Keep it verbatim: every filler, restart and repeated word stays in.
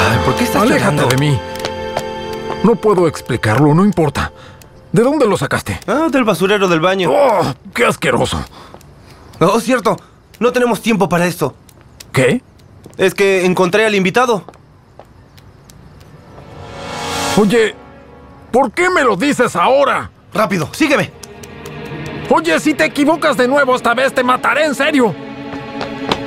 Ay, ¿por qué estás Aléjate llorando? de mí. No puedo explicarlo, no importa. ¿De dónde lo sacaste? Ah, del basurero del baño. ¡Oh, qué asqueroso! Oh, cierto. No tenemos tiempo para esto. ¿Qué? Es que encontré al invitado. Oye, ¿por qué me lo dices ahora? Rápido, sígueme. Oye, si te equivocas de nuevo esta vez te mataré en serio.